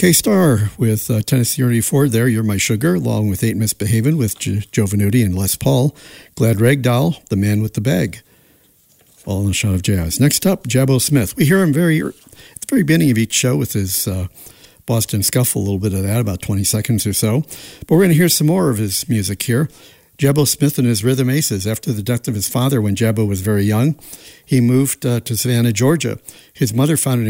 K-Star with Tennessee Ernie Ford there, You're My Sugar, along with Ain't Misbehavin' with Joe Venuti and Les Paul. Glad Ragdoll, The Man with the Bag. All in the shot of jazz. Next up, Jabbo Smith. We hear him at the very beginning of each show with his Boston Scuffle, a little bit of that, about 20 seconds or so. But we're going to hear some more of his music here. Jabbo Smith and his Rhythm Aces. After the death of his father when Jabbo was very young, he moved to Savannah, Georgia. His mother found an